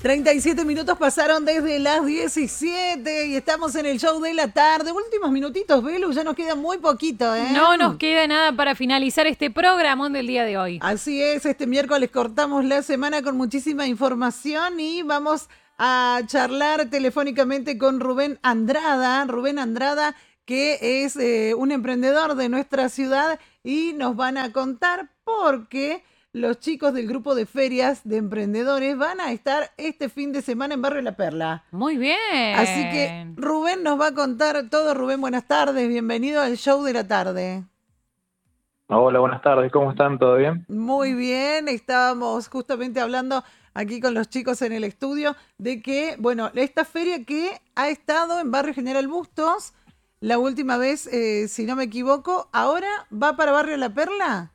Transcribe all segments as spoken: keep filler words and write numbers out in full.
treinta y siete minutos pasaron desde las diecisiete y estamos en el show de la tarde. Últimos minutitos, Belu, ya nos queda muy poquito, ¿eh? No nos queda nada para finalizar este programón del día de hoy. Así es, este miércoles cortamos la semana con muchísima información y vamos a charlar telefónicamente con Rubén Andrada. Rubén Andrada, que es eh, un emprendedor de nuestra ciudad y nos van a contar por qué los chicos del grupo de ferias de emprendedores van a estar este fin de semana en Barrio La Perla. Muy bien. Así que Rubén nos va a contar todo. Rubén, buenas tardes. Bienvenido al show de la tarde. Hola, buenas tardes. ¿Cómo están? ¿Todo bien? Muy bien. Estábamos justamente hablando aquí con los chicos en el estudio de que, bueno, esta feria que ha estado en Barrio General Bustos la última vez, eh, si no me equivoco, ¿ahora va para Barrio La Perla?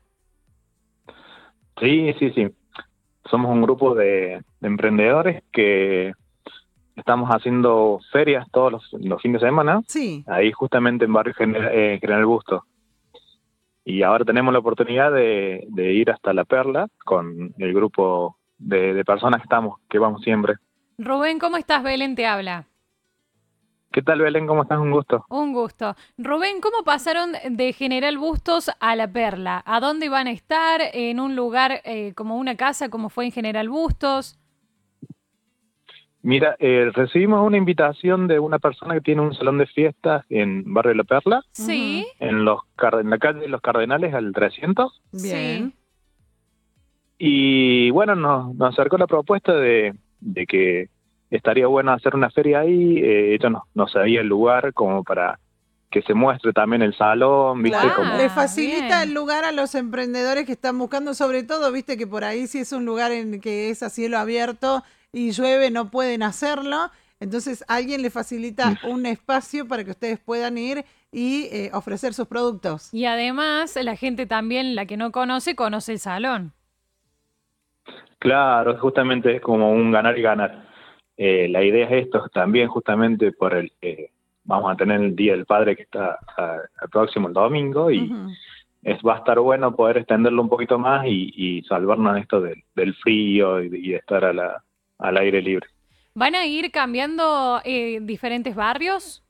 Sí, sí, sí. Somos un grupo de, de emprendedores que estamos haciendo ferias todos los, los fines de semana. Sí. Ahí justamente en Barrio General, eh, General Busto. Y ahora tenemos la oportunidad de, de ir hasta La Perla con el grupo de, de personas que estamos, que vamos siempre. Rubén, ¿cómo estás? Belén te habla. ¿Qué tal, Belén? ¿Cómo estás? Un gusto. Un gusto. Rubén, ¿cómo pasaron de General Bustos a La Perla? ¿A dónde van a estar? ¿En un lugar eh, como una casa como fue en General Bustos? Mira, eh, recibimos una invitación de una persona que tiene un salón de fiestas en Barrio La Perla. Sí. En, los, en la calle de los Cardenales al trescientos. Bien. Sí. Y bueno, nos, nos acercó la propuesta de, de que estaría bueno hacer una feria ahí. Eh, ella no, no sabía el lugar como para que se muestre también el salón, ¿viste? Claro. Como... Le facilita bien. el lugar a los emprendedores que están buscando, sobre todo, viste que por ahí si es un lugar en que es a cielo abierto y llueve no pueden hacerlo. Entonces alguien le facilita un espacio para que ustedes puedan ir y eh, ofrecer sus productos. Y además, la gente también, la que no conoce, conoce el salón. Claro, justamente es como un ganar y ganar. Eh, la idea es esto también justamente por el que vamos a tener el Día del Padre que está a, a próximo el domingo y Uh-huh. es, va a estar bueno poder extenderlo un poquito más y, y salvarnos esto del, del frío y de, y de estar a la, al aire libre. ¿Van a ir cambiando eh, diferentes barrios?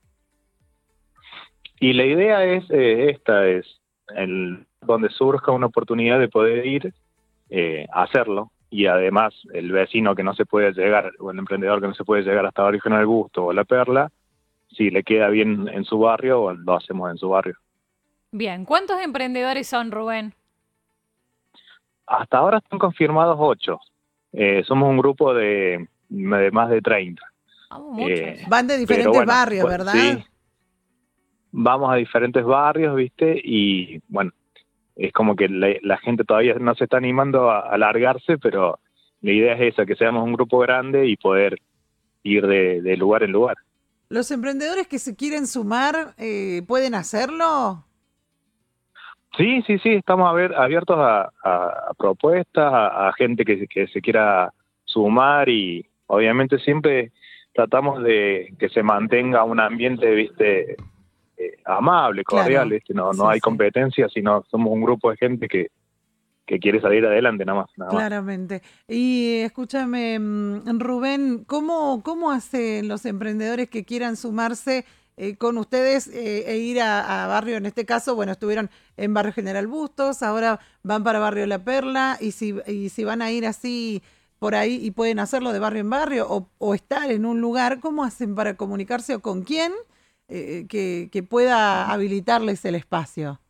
Y la idea es eh, esta, es el, donde surja una oportunidad de poder ir, eh, hacerlo. Y además el vecino que no se puede llegar, o el emprendedor que no se puede llegar hasta Barrio General Busto o La Perla, si le queda bien en su barrio, lo hacemos en su barrio. Bien, ¿cuántos emprendedores son, Rubén? Hasta ahora están confirmados ocho. Eh, somos un grupo de, de más de treinta. Vamos, muchos. Eh, Van de diferentes pero bueno, barrios, bueno, ¿verdad? Sí, vamos a diferentes barrios, ¿viste? Y bueno, es como que la, la gente todavía no se está animando a, a largarse, pero la idea es esa, que seamos un grupo grande y poder ir de, de lugar en lugar. ¿Los emprendedores que se quieren sumar eh, pueden hacerlo? Sí, sí, sí, estamos a ver, abiertos a, a, a propuestas, a, a gente que, que se quiera sumar y obviamente siempre tratamos de que se mantenga un ambiente, viste, eh, amable, cordial, Claro. ¿viste? No, no Sí, hay sí. competencia, sino somos un grupo de gente que, que quiere salir adelante, nada más. Nada más. Claramente. Y escúchame, mm, Rubén, ¿cómo, cómo hacen los emprendedores que quieran sumarse eh, con ustedes eh, e ir a, a barrio, en este caso, bueno, estuvieron en Barrio General Bustos, ahora van para Barrio La Perla, y si, y si van a ir así por ahí y pueden hacerlo de barrio en barrio o, o estar en un lugar, ¿cómo hacen para comunicarse o con quién eh, que, que pueda habilitarles el espacio?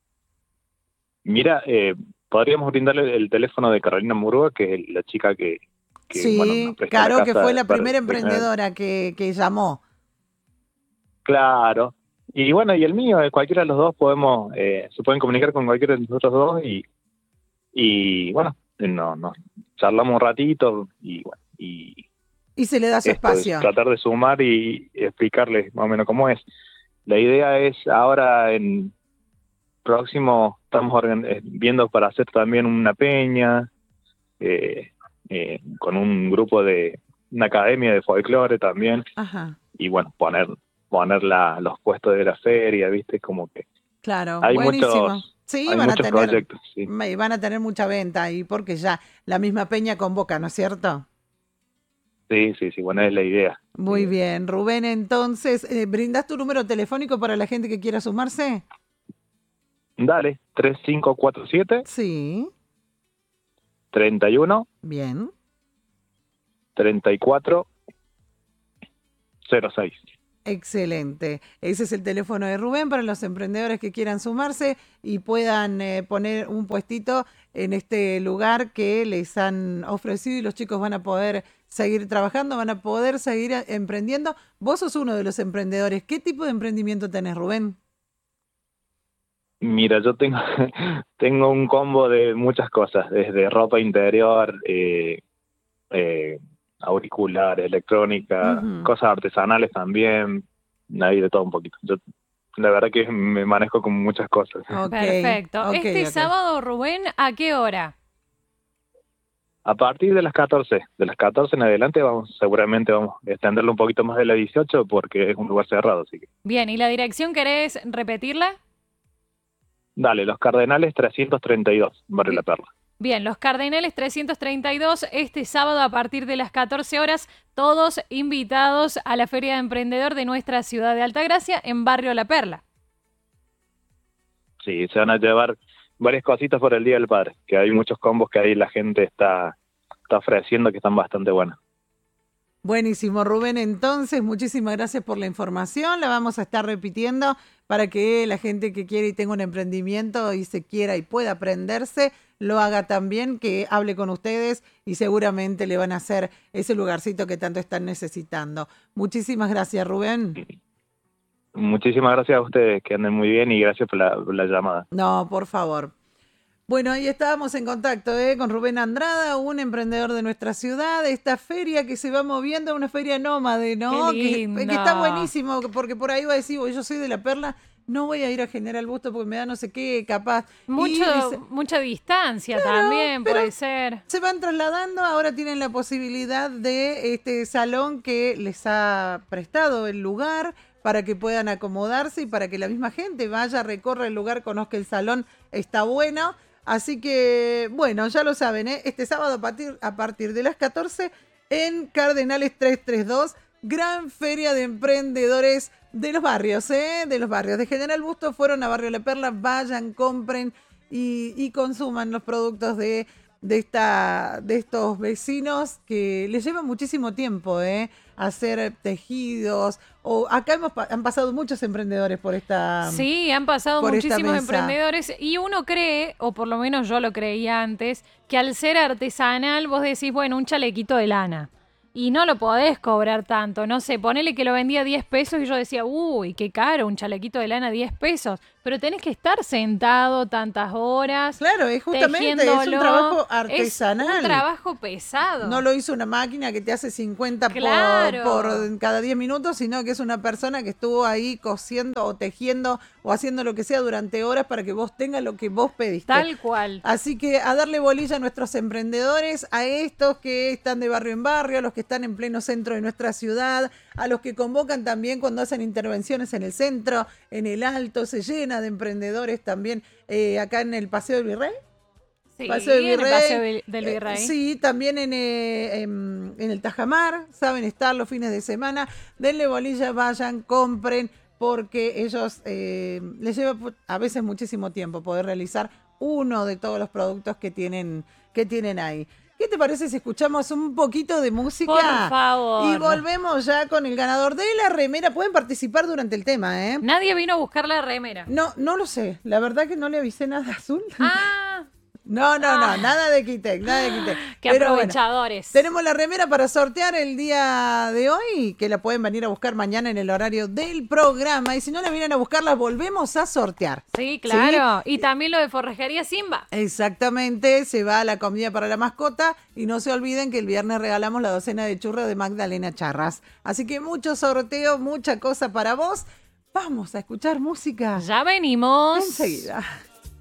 Mira, eh, podríamos brindarle el teléfono de Carolina Murúa, que es la chica que, que bueno, nos Sí, presta la Caro, que casa fue la para- primera de General. emprendedora que, que llamó. Claro. Y bueno, y el mío, eh, cualquiera de los dos podemos, eh, se pueden comunicar con cualquiera de los otros dos y, y bueno, no, nos charlamos un ratito y bueno, y Y se le da su esto es espacio. tratar de sumar y explicarles más o menos cómo es. La idea es ahora en próximo estamos organ- eh, viendo para hacer también una peña eh, eh, con un grupo de una academia de folclore también Ajá, y bueno, poner poner la, los puestos de la feria, viste, como que claro, hay buenísimo. muchos Sí, hay van a muchos tener, proyectos, sí. y van a tener mucha venta ahí porque ya la misma peña convoca, ¿no es cierto? Sí, sí, sí, bueno, es la idea. Muy bien, Rubén, entonces, eh, ¿brindás tu número telefónico para la gente que quiera sumarse? Dale, tres cinco cuatro siete, Sí, treinta y uno, bien. treinta y cuatro, cero seis. Excelente. Ese es el teléfono de Rubén para los emprendedores que quieran sumarse y puedan eh, poner un puestito en este lugar que les han ofrecido y los chicos van a poder seguir trabajando, van a poder seguir eh, emprendiendo. Vos sos uno de los emprendedores. ¿Qué tipo de emprendimiento tenés, Rubén? Mira, yo tengo, tengo un combo de muchas cosas, desde ropa interior, eh, eh, auriculares, electrónica, Ujú. cosas artesanales también, ahí de todo un poquito. Yo la verdad que me manejo con muchas cosas. Ok, Perfecto. ok, Este ok. sábado, Rubén, ¿a qué hora? A partir de las catorce, de las catorce en adelante vamos, seguramente vamos a extenderlo un poquito más de las dieciocho porque es un lugar cerrado, así que Bien, ¿y la dirección querés repetirla? dale, Los Cardenales trescientos treinta y dos, Barrio Bi- La Perla. Bien, Los Cardenales trescientos treinta y dos, este sábado a partir de las catorce horas, todos invitados a la Feria de Emprendedor de nuestra ciudad de Altagracia en Barrio La Perla. Sí, se van a llevar varias cositas por el Día del Padre, que hay muchos combos que ahí la gente está, está ofreciendo que están bastante buenos. Buenísimo, Rubén. Entonces, muchísimas gracias por la información. La vamos a estar repitiendo para que la gente que quiere y tenga un emprendimiento y se quiera y pueda aprenderse, lo haga también, que hable con ustedes y seguramente le van a hacer ese lugarcito que tanto están necesitando. Muchísimas gracias, Rubén. Muchísimas gracias a ustedes, que anden muy bien y gracias por la, por la llamada. No, por favor. Bueno, ahí estábamos en contacto ¿eh? con Rubén Andrada, un emprendedor de nuestra ciudad, esta feria que se va moviendo, una feria nómade, ¿no? ¡Qué Que, que está lindo! buenísimo, porque por ahí va a decir, "Bueno, yo soy de La Perla, no voy a ir a General Busto porque me da no sé qué, capaz". Mucho, Y dice, mucha distancia claro, también pero puede ser. se van trasladando, ahora tienen la posibilidad de este salón que les ha prestado el lugar para que puedan acomodarse y para que la misma gente vaya, recorra el lugar, conozca el salón, está bueno. Así que, bueno, ya lo saben, ¿eh? Este sábado a partir, a partir de las catorce en Cardenales trescientos treinta y dos, gran feria de emprendedores de los barrios, ¿eh? De los barrios. De General Busto fueron a Barrio La Perla, vayan, compren y, y consuman los productos de, de, esta, de estos vecinos que les lleva muchísimo tiempo, ¿eh? Hacer tejidos. O acá hemos, pa- han pasado muchos emprendedores por esta, Sí, han pasado por esta muchísimos mesa. emprendedores y uno cree, o por lo menos yo lo creía antes, que al ser artesanal vos decís, bueno, un chalequito de lana. Y no lo podés cobrar tanto, no sé, ponele que lo vendía a diez pesos y yo decía, uy, qué caro, un chalequito de lana a diez pesos. Pero tenés que estar sentado tantas horas, Claro, es justamente, es un tejiéndolo. trabajo Es artesanal. un trabajo pesado. No lo hizo una máquina que te hace cincuenta por, Claro. por cada diez minutos, sino que es una persona que estuvo ahí cosiendo o tejiendo o haciendo lo que sea durante horas para que vos tengas lo que vos pediste. Tal cual. Así que a darle bolilla a nuestros emprendedores, a estos que están de barrio en barrio, a los que están en pleno centro de nuestra ciudad, a los que convocan también cuando hacen intervenciones en el centro, en el alto, se llena de emprendedores también eh, acá en el Paseo del Virrey. Sí, Paseo del en el Virrey. Paseo del del Eh, Virrey. sí, también en, eh, en, en el Tajamar, saben estar los fines de semana. Denle bolilla, vayan, compren, porque ellos eh, les lleva pu- a veces muchísimo tiempo poder realizar uno de todos los productos que tienen, que tienen ahí. ¿Qué te parece si escuchamos un poquito de música? Por favor. Y volvemos ya con el ganador de la remera. Pueden participar durante el tema, ¿eh? Nadie vino a buscar la remera. No, no lo sé. La verdad que no le avisé nada azul. Ah, No, no, no, Ah. nada de Kitec, nada de Kitec. qué Pero bueno, aprovechadores. tenemos la remera para sortear el día de hoy, que la pueden venir a buscar mañana en el horario del programa. Y si no la vienen a buscar, la volvemos a sortear. Sí, claro. Y también lo de Forrajería Simba. Exactamente, se va la comida para la mascota y no se olviden que el viernes regalamos la docena de churros de Magdalena Charras. Así que mucho sorteo, mucha cosa para vos. Vamos a escuchar música Ya venimos. enseguida.